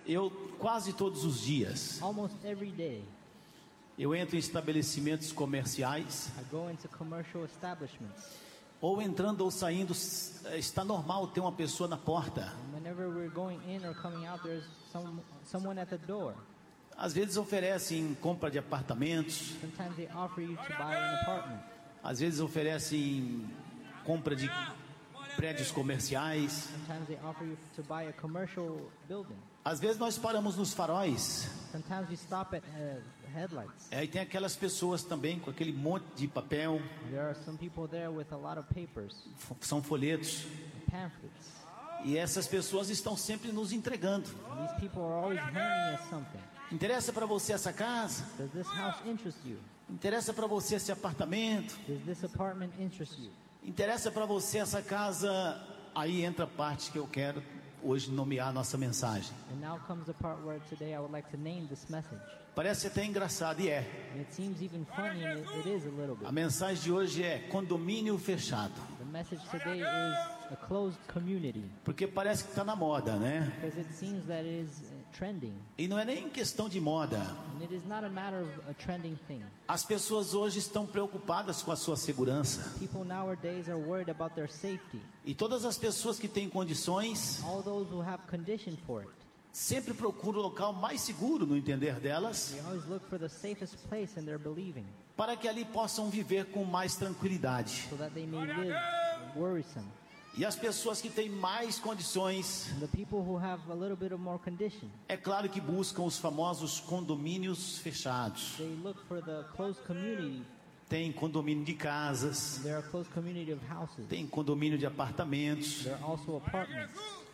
Eu quase todos os dias, almost every day, eu entro em estabelecimentos comerciais, I go into commercial establishments. ou entrando ou saindo, está normal ter uma pessoa na porta. And whenever we're going in or coming out, there's someone at the door. Às vezes oferecem compra de apartamentos, Sometimes they offer you to buy an apartment. às vezes oferecem compra de prédios comerciais. Sometimes they offer you to buy a commercial building. Às vezes nós paramos nos faróis, Sometimes we stop at headlights. aí tem aquelas pessoas também com aquele monte de papel, There are some people there with a lot of papers, são folhetos, pamphlets. e essas pessoas estão sempre nos entregando. And these people are always handing us something. Interessa para você essa casa? Does this house interest you? Interessa para você esse apartamento? Does this apartment interest you? Interessa para você essa casa? Aí entra a parte que eu quero hoje nomear a nossa mensagem. And now comes the part where today I would like to name this message. Parece até engraçado, e é. And it seems even funny, and it is a little A bit. mensagem de hoje é condomínio fechado. The message today is a closed community, Porque parece que está na moda, né? because it seems that it is trending. E não é nem questão de moda. And it is not a matter of a trending thing. As pessoas hoje estão preocupadas com a sua segurança. People nowadays are worried about their safety. E todas as pessoas que têm condições All those who have condition for it, sempre procuram o local mais seguro, no entender delas, they always look for the safest place in their believing, para que ali possam viver com mais tranquilidade. so that they may live worrisome. E as pessoas que têm mais condições, And the people who have a little bit of more condition, é claro que buscam os famosos condomínios fechados. they look for the closed community. Tem condomínio de casas, There are closed community of houses. tem condomínio de apartamentos. There are also apartments.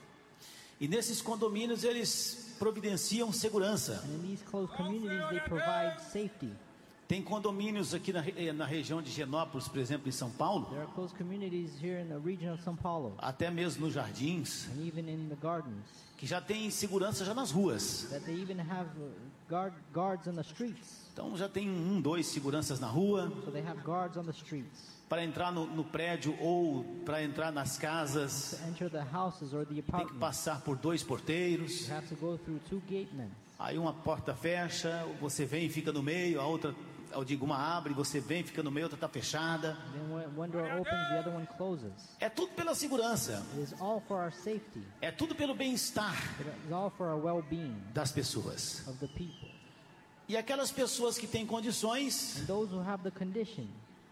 E nesses condomínios eles providenciam segurança. And in these closed communities, they provide safety. Tem condomínios aqui na região de Genópolis, por exemplo, em São Paulo, There are closed communities here in the region of São Paulo, até mesmo nos jardins, and even in the gardens, que já tem segurança já nas ruas. that they even have guards on the streets. Então já tem 1, 2 seguranças na rua So they have guards on the streets para entrar no prédio ou para entrar nas casas. to enter the houses or the Tem que apartments. passar por 2 porteiros. You have to go through 2 gatemen. Aí uma porta fecha, você vem e fica no meio, a outra, eu digo, uma abre, você vem e fica no meio, a outra está fechada. Then one door opens, the other one closes. É tudo pela segurança, It is all for our safety. é tudo pelo bem-estar It is all for our well-being das pessoas. of the people. E aquelas pessoas que têm condições And those who have the condition,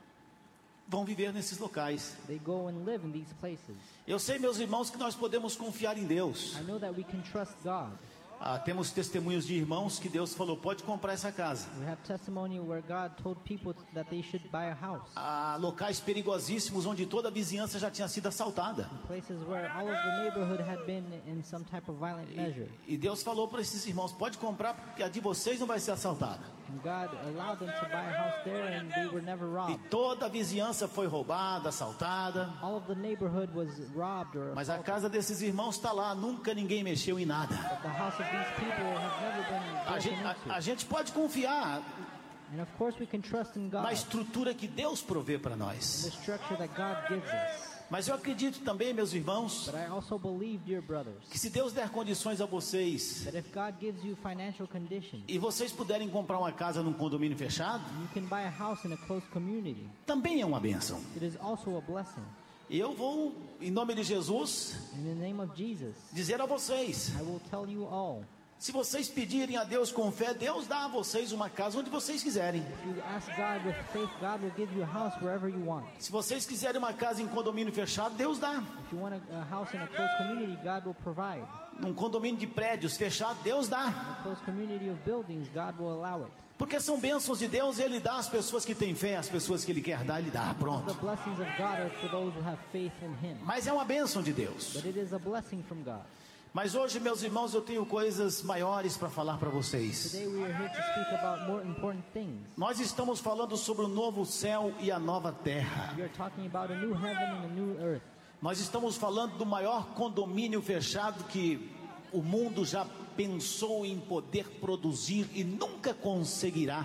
vão viver nesses locais. they go and live in these places. Eu sei, meus irmãos, que nós podemos confiar em Deus. I know that we can trust God. Temos testemunhos de irmãos que Deus falou, pode comprar essa casa. We have testimony where God told people that they should buy a house. Há locais perigosíssimos onde toda a vizinhança já tinha sido assaltada. Places where all of the neighborhood had been in some type of violent measure. E Deus falou para esses irmãos, pode comprar porque a de vocês não vai ser assaltada. And God allowed them to buy a house there, and they were never E robbed. toda a vizinhança foi roubada, assaltada. All of the neighborhood was robbed or Mas a assaulted. casa desses irmãos está lá, nunca ninguém mexeu em nada. But the house of these people have never been A broken gente, into. a gente pode confiar And of course we can trust in na God, estrutura que Deus provê para the nós. structure that God gives us. Mas eu acredito também, meus irmãos, But I also believe, dear brothers, que se Deus der condições a vocês that if God gives you financial condition, e vocês puderem comprar uma casa num condomínio fechado, you can buy a house in a closed community. também é uma bênção. It is also a blessing. E eu vou, em nome de Jesus, In the name of Jesus, dizer a vocês: I will tell you all, se vocês pedirem a Deus com fé, Deus dá a vocês uma casa onde vocês quiserem. if you ask God with faith, God will give you a house wherever you want. Se vocês quiserem uma casa em condomínio fechado, Deus dá. If you want a house in a closed community, God will provide. Num condomínio de prédios fechado, Deus dá. A closed community of buildings, God will allow it. Porque são bênçãos de Deus, Ele dá às pessoas que têm fé, às pessoas que Ele quer dar, Ele dá, The pronto. blessings of God are for those who have faith in Him. Mas é uma bênção de Deus. But it is a blessing from God. Mas hoje, meus irmãos, eu tenho coisas maiores para falar para vocês. Today we are here to speak about more important things. Nós estamos falando sobre o novo céu e a nova terra. We are talking about a new heaven and a new earth. Nós estamos falando do maior condomínio fechado que o mundo já pensou em poder produzir e nunca conseguirá.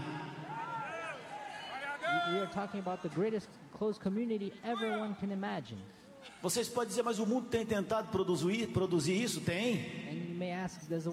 We are talking about the greatest closed community everyone can imagine. Vocês podem dizer, mas o mundo tem tentado produzir isso? Tem. And you may ask, does the